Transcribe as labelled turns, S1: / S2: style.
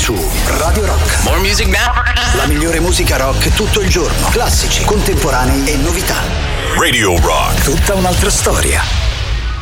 S1: su Radio Rock.
S2: More music now.
S1: La migliore musica rock tutto il giorno. Classici, contemporanei e novità.
S3: Radio Rock.
S1: Tutta un'altra storia.